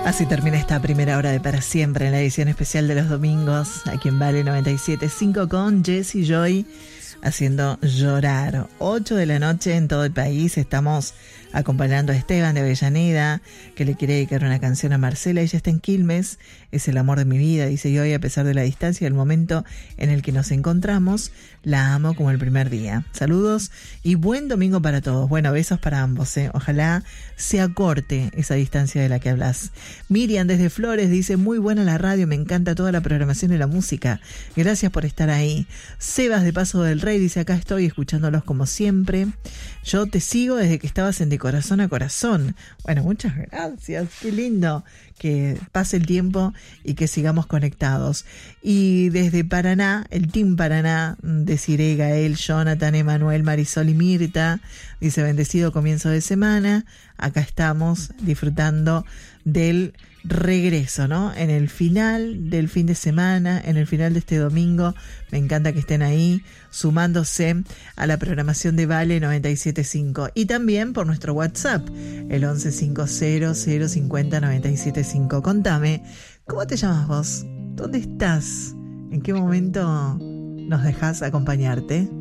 Así termina esta primera hora de Para Siempre en la edición especial de los domingos, aquí en Vale 97.5 con Jessy Joy haciendo llorar. 8 de la noche en todo el país. Estamos acompañando a Esteban de Avellaneda, que le quiere dedicar una canción a Marcela. Ella está en Quilmes, es el amor de mi vida, dice, y hoy, a pesar de la distancia y el momento en el que nos encontramos, la amo como el primer día. Saludos y buen domingo para todos. Bueno, besos para ambos, ¿eh? Ojalá se acorte esa distancia de la que hablas. Miriam desde Flores dice, muy buena la radio, me encanta toda la programación y la música. Gracias por estar ahí. Sebas de Paso del Rey dice, acá estoy escuchándolos como siempre. Yo te sigo desde que estabas en De Corazón a Corazón. Bueno, muchas gracias, qué lindo que pase el tiempo y que sigamos conectados. Y desde Paraná, el Team Paraná, Desiree, Gael, Jonathan, Emanuel, Marisol y Mirta, dice, bendecido comienzo de semana. Acá estamos disfrutando del regreso, ¿no? En el final del fin de semana, en el final de este domingo. Me encanta que estén ahí sumándose a la programación de Vale 97.5 y también por nuestro WhatsApp, el 1150-050-975. Contame, ¿cómo te llamas vos? ¿Dónde estás? ¿En qué momento nos dejás acompañarte?